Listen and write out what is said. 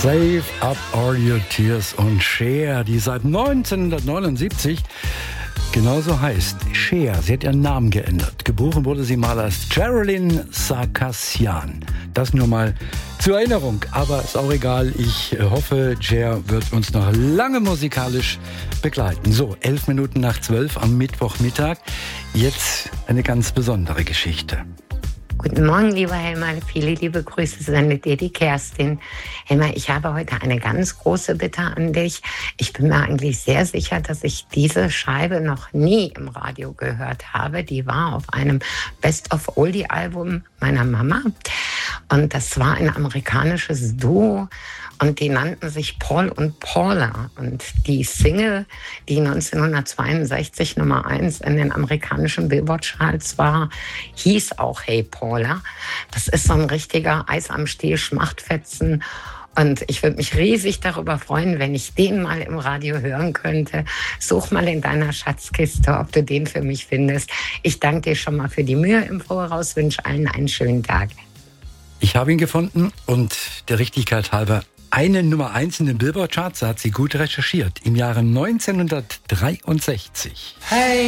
Save Up All Your Tears und Cher, die seit 1979 genauso heißt. Cher, sie hat ihren Namen geändert. Geboren wurde sie mal als Geraldine Sarkassian. Das nur mal zur Erinnerung, aber ist auch egal. Ich hoffe, Cher wird uns noch lange musikalisch begleiten. So, 11 Minuten nach 12 am Mittwochmittag. Jetzt eine ganz besondere Geschichte. Guten Morgen, lieber Helmer. Viele liebe Grüße, sendet dir die Kerstin. Helmer, ich habe heute eine ganz große Bitte an dich. Ich bin mir eigentlich sehr sicher, dass ich diese Scheibe noch nie im Radio gehört habe. Die war auf einem Best-of-Oldie-Album meiner Mama. Und das war ein amerikanisches Duo. Und die nannten sich Paul und Paula. Und die Single, die 1962 Nummer 1 in den amerikanischen Billboard-Charts war, hieß auch Hey Paula. Das ist so ein richtiger Eis am Stiel Schmachtfetzen. Und ich würde mich riesig darüber freuen, wenn ich den mal im Radio hören könnte. Such mal in deiner Schatzkiste, ob du den für mich findest. Ich danke dir schon mal für die Mühe im Voraus, wünsche allen einen schönen Tag. Ich habe ihn gefunden und der Richtigkeit halber eine Nummer 1 in den Billboard-Charts, hat sie gut recherchiert, im Jahre 1963. Hey!